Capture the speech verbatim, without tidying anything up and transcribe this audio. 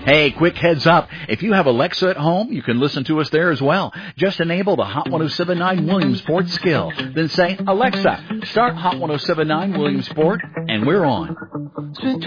Hey, quick heads up. If you have Alexa at home, you can listen to us there as well. Just enable the Hot ten seventy-nine Williamsport skill. Then say, Alexa, start Hot ten seventy-nine Williamsport, and we're on.